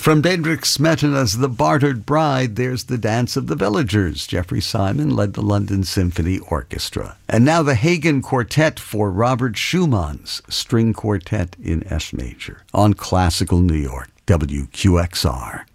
From Diedrich Smetana's The Bartered Bride, there's The Dance of the Villagers. Jeffrey Simon led the London Symphony Orchestra. And now the Hagen Quartet for Robert Schumann's String Quartet in F major on Classical New York, WQXR.